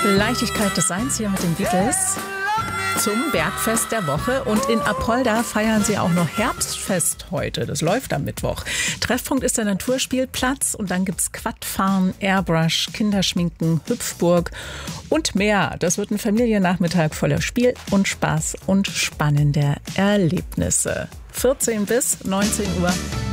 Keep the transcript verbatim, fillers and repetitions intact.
Leichtigkeit des Seins hier mit den Beatles zum Bergfest der Woche. Und in Apolda feiern sie auch noch Herbstfest heute. Das läuft am Mittwoch. Treffpunkt ist der Naturspielplatz und dann gibt's Quadfahren, Airbrush, Kinderschminken, Hüpfburg und mehr. Das wird ein Familiennachmittag voller Spiel und Spaß und spannender Erlebnisse. vierzehn bis neunzehn Uhr.